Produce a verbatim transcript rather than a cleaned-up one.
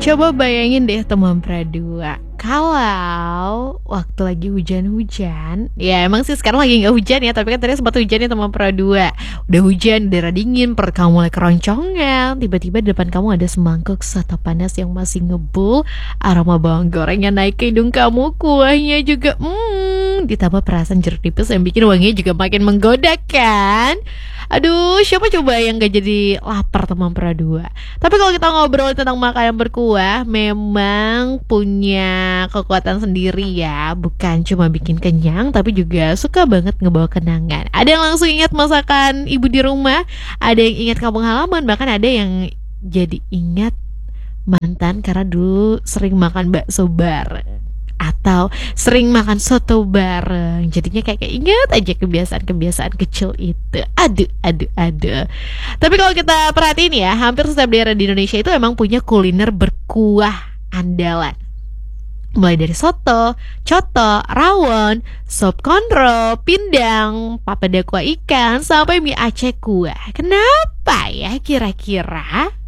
Coba bayangin deh teman pradua, kalau waktu lagi hujan-hujan, ya emang sih sekarang lagi nggak hujan ya, tapi kan tadi sempat hujan ya teman pradua. Udah hujan, udara dingin, perut kamu mulai keroncongan, tiba-tiba di depan kamu ada semangkuk soto panas yang masih ngebul, aroma bawang gorengnya naik ke hidung kamu, kuahnya juga hmm, ditambah perasan jeruk nipis yang bikin wanginya juga makin menggoda kan. Aduh, siapa coba yang gak jadi lapar teman pradua. Tapi kalau kita ngobrol tentang makanan berkuah, memang punya kekuatan sendiri ya. Bukan cuma bikin kenyang, tapi juga suka banget ngebawa kenangan. Ada yang langsung ingat masakan ibu di rumah, ada yang ingat kampung halaman, bahkan ada yang jadi ingat mantan karena dulu sering makan bakso bareng atau sering makan soto bareng. Jadinya kayak, kayak ingat aja kebiasaan-kebiasaan kecil itu. Aduh, aduh, aduh. Tapi kalau kita perhatiin ya, hampir setiap daerah di Indonesia itu emang punya kuliner berkuah andalan. Mulai dari soto, coto, rawon, sop konro, pindang, papeda kuah ikan, sampai mie Aceh kuah. Kenapa ya kira-kira?